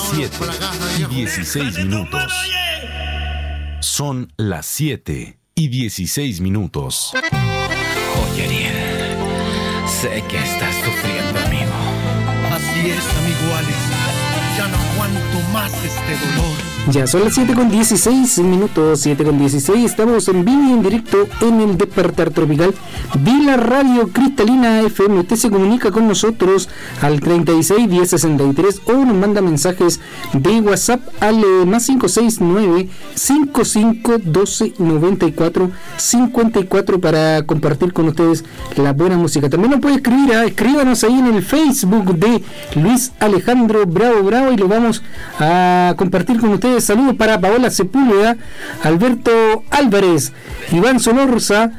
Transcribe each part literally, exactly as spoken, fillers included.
siete y dieciséis minutos. Son las siete y dieciséis minutos. Oye, Ariel, sé que estás sufriendo, amigo. Así es, amigo Alex. Ya no aguanto más este dolor. Ya son las siete con dieciséis minutos, siete con dieciséis, estamos en vivo y en directo en el Despertar Tropical de la Radio Cristalina F M. Usted se comunica con nosotros al treinta y seis, diez, sesenta y tres o nos manda mensajes de WhatsApp al eh, más cinco seis nueve, cinco cinco, doce, noventa y cuatro, cincuenta y cuatro para compartir con ustedes la buena música. También nos puede escribir, ¿eh? Escríbanos ahí en el Facebook de Luis Alejandro Bravo Bravo y lo vamos a compartir con ustedes. Saludos para Paola Sepúlveda, Alberto Álvarez, Iván Solorza,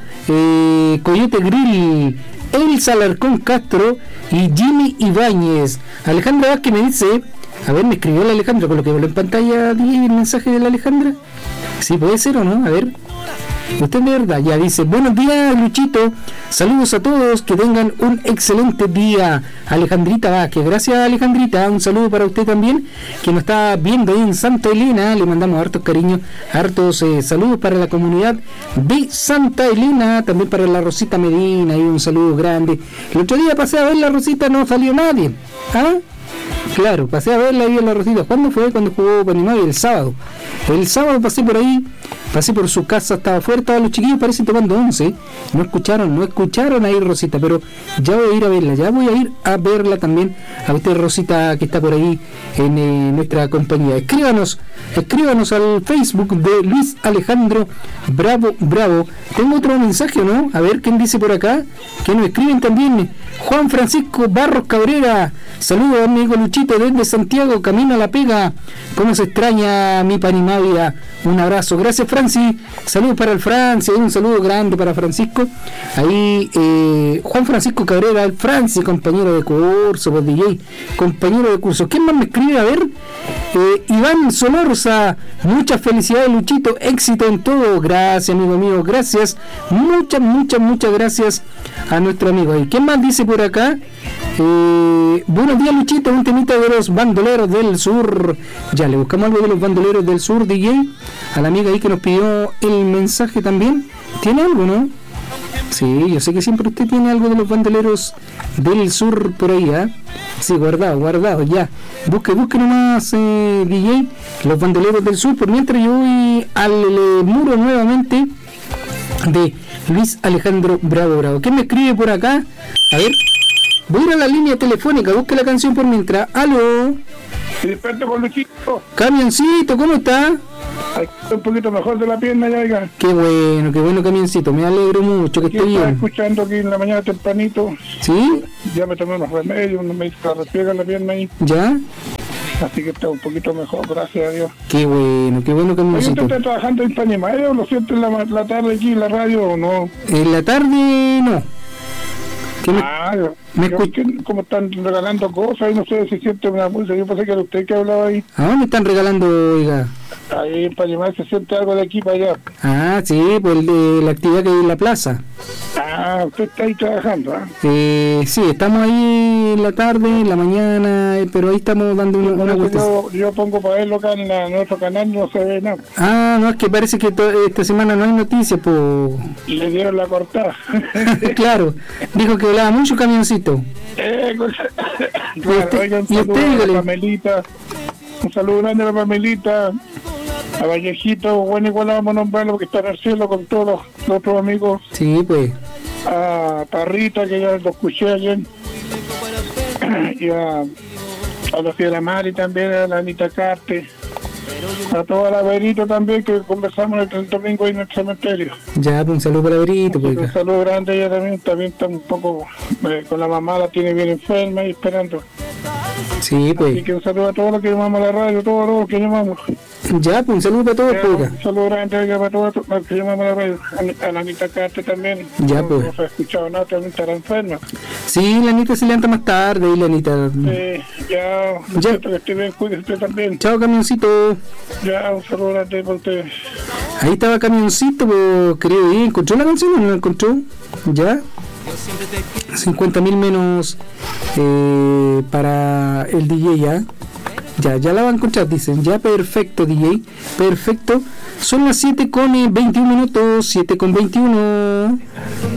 eh, Coyote Grill, Elsa Alarcón Castro y Jimmy Ibáñez. Alejandra Vázquez me dice, a ver, me escribió la Alejandra, con lo que veo en pantalla el mensaje de la Alejandra. Sí, puede ser o no, a ver. Usted de verdad ya dice, buenos días Luchito, saludos a todos, que tengan un excelente día. Alejandrita Vázquez, gracias Alejandrita, un saludo para usted también, que nos está viendo ahí en Santa Elena, le mandamos hartos cariños, hartos eh, saludos para la comunidad de Santa Elena, también para la Rosita Medina, y un saludo grande. El otro día pasé a ver la Rosita, no salió nadie, ¿ah? Claro, pasé a verla ahí en la Rosita. ¿Cuándo fue? Cuando jugó Panimay, el sábado. El sábado pasé por ahí, pasé por su casa, estaba afuera, estaban los chiquillos, parece tomando once. No escucharon, no escucharon ahí Rosita, pero ya voy a ir a verla, ya voy a ir a verla también a usted Rosita que está por ahí en eh, nuestra compañía. Escríbanos, escríbanos al Facebook de Luis Alejandro Bravo Bravo. Tengo otro mensaje, ¿no? A ver quién dice por acá, que nos escriben también. Juan Francisco Barros Cabrera, saludos amigo Luchito desde Santiago, camino a la pega. ¿Cómo se extraña mi Panimavia? Un abrazo, gracias Francis, saludos para el Francis, un saludo grande para Francisco. Ahí eh, Juan Francisco Cabrera, el Francis, compañero de curso, pues D J, compañero de curso. ¿Quién más me escribe? A ver, eh, Iván Solorza, muchas felicidades Luchito, éxito en todo. Gracias amigo mío, gracias, muchas, muchas, muchas gracias a nuestro amigo ahí. ¿Quién más dice por acá? Eh, buenos días Luchito, un temita de los bandoleros del sur. Ya le buscamos algo de los bandoleros del sur, D J, a la amiga ahí que nos pidió el mensaje también. ¿Tiene algo, no? Sí, yo sé que siempre usted tiene algo de los bandoleros del sur por ahí, ¿eh? Sí, guardado, guardado, ya. Busque, busque nomás, eh, D J, los bandoleros del sur, por mientras yo voy al eh, muro nuevamente de Luis Alejandro Bravo Bravo. ¿Quién me escribe por acá? A ver, voy a ir a la línea telefónica, busque la canción por mientras. Aló. Desperto con Luchito. Camioncito, ¿cómo está? Ay, un poquito mejor de la pierna ya, oiga. Qué bueno, qué bueno Camioncito, me alegro mucho que esté bien. Estaba escuchando aquí en la mañana tempranito. ¿Sí? Ya me tomé unos remedios, me hizo la respiega la pierna ahí. ¿Ya? Así que está un poquito mejor, gracias a Dios. Qué bueno, qué bueno Camioncito. ¿Usted está trabajando en Panimay o lo siento en la, la tarde aquí en la radio o no? En la tarde no. Me, ah, me yo, que, como están regalando cosas y no sé si siente una música, yo pensé que era usted que hablaba ahí. ¿A dónde están regalando, oiga? Ahí en Panimay se siente algo de aquí para allá. Ah, sí, pues de la actividad que hay en la plaza. Ah, usted está ahí trabajando, ¿ah? ¿eh? Eh, sí, estamos ahí en la tarde, en la mañana, eh, pero ahí estamos dando una, una vuelta. Yo, yo pongo para verlo acá en, la, en nuestro canal, no se ve nada. Ah, no, es que parece que to, esta semana no hay noticias, pues. Le dieron la cortada. Claro, dijo que hablaba mucho Camioncito. Eh, claro, usted, oiga, un saludo a la Pamelita, un saludo grande a la Pamelita, a Vallejito, bueno, igual vamos a nombrarlo porque está en el cielo con todos los otros amigos. Sí, pues. A Parrita, que ya lo escuché ayer, y a, a la Fiera Mari también, a la Anita Carte, a toda la Verito también, que conversamos el, el domingo ahí en el cementerio. Ya, pues un saludo para Verito. Pues, un saludo grande, ella también, también está un poco, eh, con la mamá la tiene bien enferma y esperando. Sí, pues. Así que un saludo a todos los que llamamos a la radio, todos los que llamamos. Ya, pues un saludo para todos, pues. Un saludo grande para todos los que llamamos a la radio, a la Anita Carte también. Ya, no, pues. No se ha escuchado nada, también estará enferma. Sí, la Anita se levanta más tarde, y la Anita. Sí, ya, ya. Que esté bien, cuídese también. Chao, Camioncito. Ya, un saludo grande para ustedes. Ahí estaba Camioncito, pues, querido, ¿y encontró la canción o no la encontró? Ya. cincuenta mil menos eh, para el D J, ¿ya? Ya, ya la va a encontrar, dicen. Ya, perfecto, D J. Perfecto. Son las siete con veintiún minutos. siete con veintiuno.